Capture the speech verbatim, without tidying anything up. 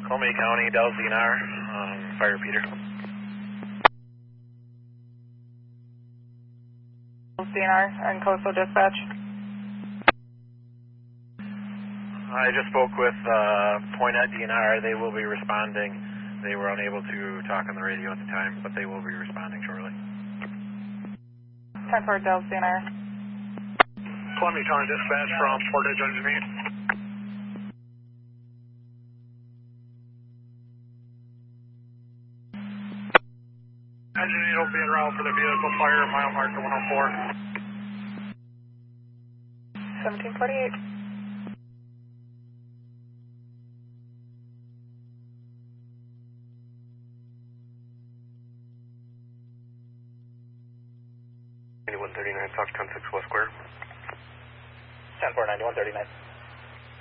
Columbia County, Dells D N R, um, fire repeater. Dells D N R and Coastal Dispatch. I just spoke with uh, Point at D N R. They will be responding. They were unable to talk on the radio at the time, but they will be responding shortly. ten four Dells D N R. Columbia County Dispatch from Portage Engineering. Engineer will be en route for the vehicle fire, mile marker one oh four. seventeen forty-eight. ninety-one thirty-nine, Fox ten six West Square. ten four, ninety-one thirty-nine.